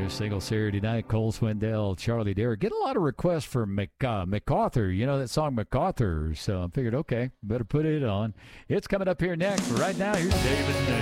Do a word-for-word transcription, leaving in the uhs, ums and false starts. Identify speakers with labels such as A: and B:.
A: New single Saturday night. Cole Swindell, Charlie Dare. Get a lot of requests for Mc, uh, MacArthur. You know that song MacArthur. So I figured, okay, better put it on. It's coming up here next. Right now, here's David Nail.